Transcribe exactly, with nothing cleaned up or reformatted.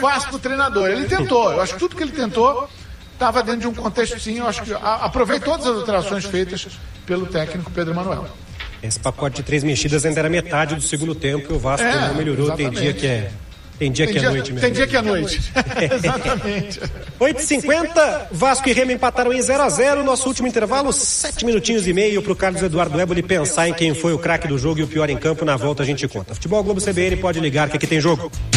fácil pro treinador. Ele tentou, eu acho que tudo que ele tentou estava dentro de um contexto, sim, eu acho que aproveita todas as alterações feitas pelo técnico Pedro Emanuel. Esse pacote de três mexidas ainda era metade do segundo tempo e o Vasco é, não melhorou. Exatamente. Tem dia que é Tem dia tem que dia, é noite mesmo. Tem dia que é noite. Exatamente. oito e cinquenta, Vasco e Remo empataram em zero a zero. Nosso último intervalo, sete minutinhos e meio pro Carlos Eduardo Éboli pensar em quem foi o craque do jogo e o pior em campo. Na volta a gente conta. Futebol Globo C B N, pode ligar que aqui tem jogo.